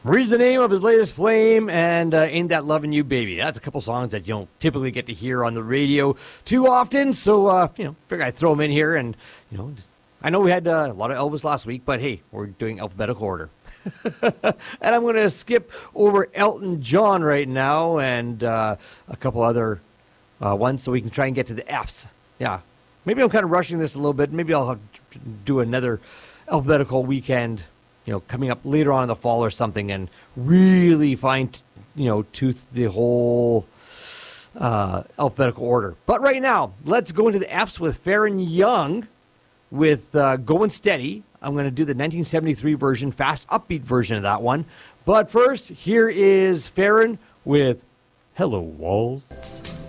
Marie's the name of his latest flame, and Ain't That Lovin' You, Baby. That's a couple songs that you don't typically get to hear on the radio too often, so, figure I'd throw them in here, and, I know we had a lot of Elvis last week, but hey, we're doing alphabetical order. And I'm going to skip over Elton John right now, and a couple other ones, so we can try and get to the Fs. Yeah, maybe I'm kind of rushing this a little bit. Maybe I'll have to do another alphabetical weekend, coming up later on in the fall or something, and really tooth the whole alphabetical order. But right now, let's go into the Fs with Farron Young with Going Steady. I'm going to do the 1973 version, fast, upbeat version of that one. But first, here is Farron with Hello Walls.